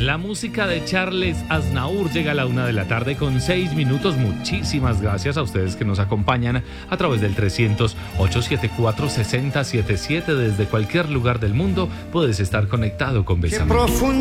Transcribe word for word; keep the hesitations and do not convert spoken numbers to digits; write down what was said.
La música de Charles Aznavour llega a la una de la tarde con seis minutos. Muchísimas gracias a ustedes que nos acompañan a través del trescientos, ochocientos setenta y cuatro, sesenta setenta y siete. Desde cualquier lugar del mundo puedes estar conectado con Bésame.